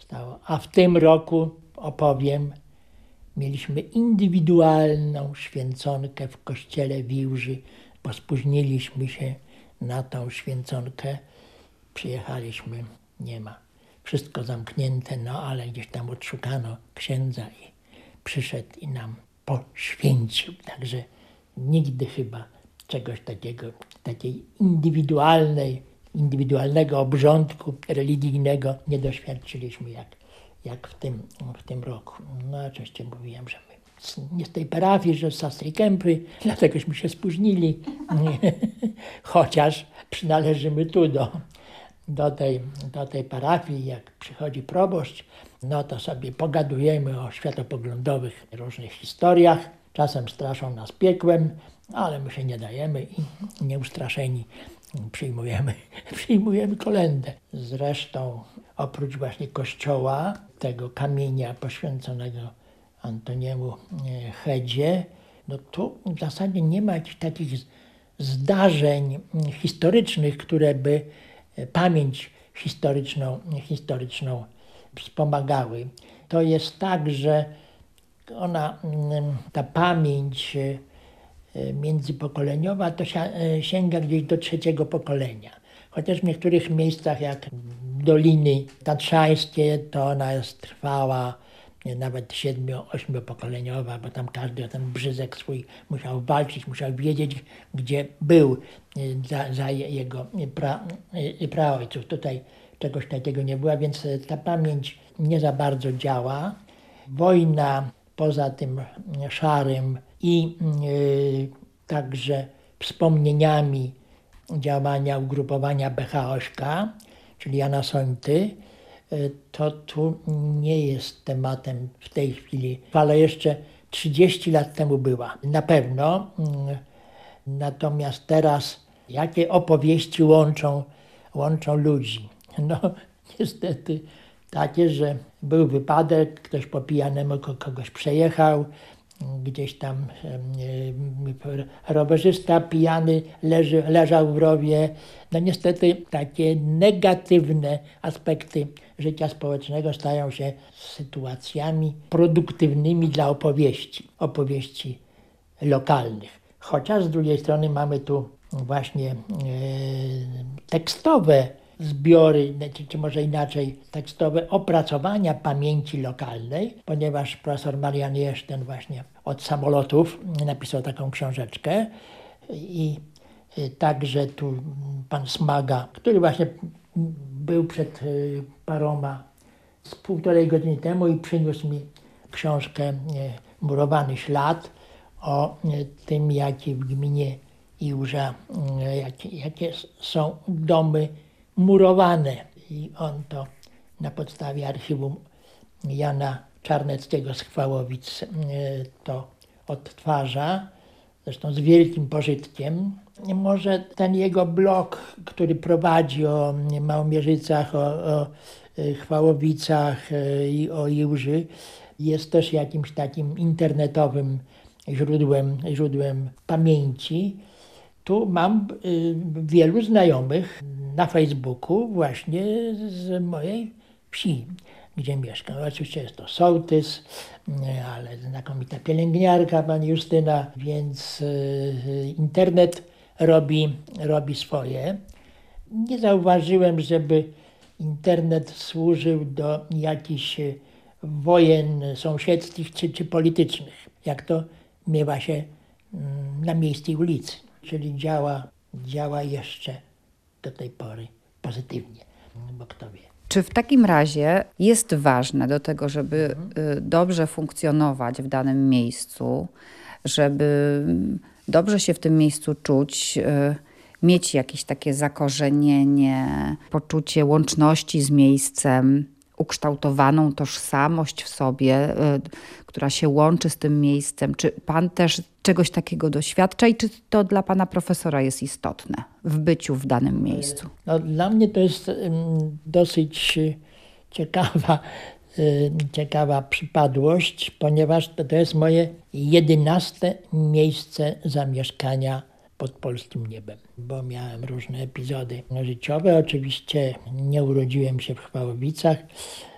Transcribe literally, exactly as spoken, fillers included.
stało. A w tym roku, opowiem, mieliśmy indywidualną święconkę w kościele w Iłży, bo spóźniliśmy się na tą święconkę. Przyjechaliśmy, nie ma. Wszystko zamknięte, no ale gdzieś tam odszukano księdza i przyszedł i nam poświęcił. Także nigdy chyba czegoś takiego, takiej indywidualnej, indywidualnego obrządku religijnego nie doświadczyliśmy jak, jak w tym, w tym roku. No oczywiście mówiłem, że my nie z tej parafii, że z Sastry Kępy, dlategośmy się spóźnili, chociaż przynależymy tu do, do, tej, do tej parafii. Jak przychodzi proboszcz, no to sobie pogadujemy o światopoglądowych różnych historiach. Czasem straszą nas piekłem, ale my się nie dajemy i nieustraszeni przyjmujemy, przyjmujemy kolędę. Zresztą oprócz właśnie kościoła, tego kamienia poświęconego Antoniemu Hedzie, no tu w zasadzie nie ma jakichś takich zdarzeń historycznych, które by pamięć historyczną, historyczną wspomagały. To jest tak, że ona, ta pamięć międzypokoleniowa to sięga gdzieś do trzeciego pokolenia. Chociaż w niektórych miejscach, jak Doliny Tatrzańskie, to ona jest trwała nawet siedmiu, ośmiopokoleniowa, bo tam każdy o ten brzyzek swój musiał walczyć, musiał wiedzieć, gdzie był za, za jego pra, praojców. Tutaj czegoś takiego nie było, więc ta pamięć nie za bardzo działa. Wojna poza tym szarym i yy, także wspomnieniami działania ugrupowania B H Ośka, czyli Jana Sońty, to tu nie jest tematem w tej chwili, ale jeszcze trzydzieści lat temu była. Na pewno. Natomiast teraz jakie opowieści łączą, łączą ludzi? No niestety takie, że był wypadek, ktoś po pijanemu kogoś przejechał, gdzieś tam rowerzysta pijany leży, leżał w rowie. No niestety takie negatywne aspekty życia społecznego stają się sytuacjami produktywnymi dla opowieści, opowieści lokalnych. Chociaż z drugiej strony mamy tu właśnie e, tekstowe zbiory, czy, czy może inaczej, tekstowe opracowania pamięci lokalnej, ponieważ profesor Marian Jeszten właśnie od samolotów napisał taką książeczkę i także tu pan Smaga, który właśnie był przed paroma z półtorej godziny temu i przyniósł mi książkę Murowany ślad o tym, jakie w gminie Iłża, jakie, jakie są domy murowane. I on to na podstawie archiwum Jana Czarneckiego z Chwałowic to odtwarza, zresztą z wielkim pożytkiem. Może ten jego blog, który prowadzi o Małomierzycach, o, o Chwałowicach i o Iłży, jest też jakimś takim internetowym źródłem, źródłem pamięci. Tu mam y, wielu znajomych na Facebooku właśnie z mojej wsi, gdzie mieszkam. Oczywiście jest to sołtys, ale znakomita pielęgniarka, pani Justyna, więc y, internet robi, robi swoje. Nie zauważyłem, żeby internet służył do jakichś wojen sąsiedzkich czy, czy politycznych, jak to miewa się na miejskiej ulicy. Czyli działa, działa jeszcze do tej pory pozytywnie, bo kto wie. Czy w takim razie jest ważne do tego, żeby mhm. dobrze funkcjonować w danym miejscu, żeby dobrze się w tym miejscu czuć, mieć jakieś takie zakorzenienie, poczucie łączności z miejscem, ukształtowaną tożsamość w sobie, która się łączy z tym miejscem? Czy pan też czegoś takiego doświadcza i czy to dla pana profesora jest istotne w byciu w danym miejscu? No, dla mnie to jest dosyć ciekawa, ciekawa przypadłość, ponieważ to, to jest moje jedynaste miejsce zamieszkania pod polskim niebem, bo miałem różne epizody życiowe. Oczywiście nie urodziłem się w Chwałowicach,